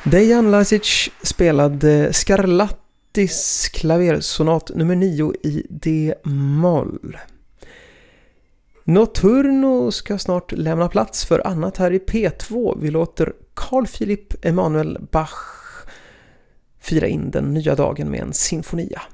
Dejan Lasic spelade Scarlattis klaversonat nummer 9 i D-moll. Notturno ska snart lämna plats för annat här i P2. Vi låter Carl Philipp Emanuel Bach fira in den nya dagen med en sinfonia.